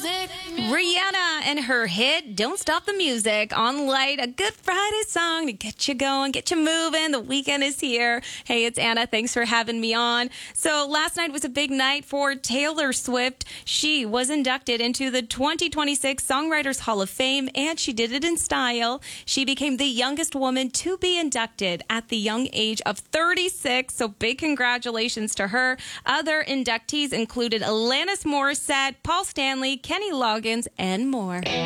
Rihanna and her hit Don't Stop the Music on Light, a Good Friday song to get you going, get you moving. The weekend is here. Hey, it's Anna. Thanks for having me on. So last night was a big night for Taylor Swift. She was inducted into the 2026 Songwriters Hall of Fame, and she did it in style. She became the youngest woman to be inducted at the young age of 36, so big congratulations to her. Other inductees included Alanis Morissette, Paul Stanley, Kenny Loggins, and more.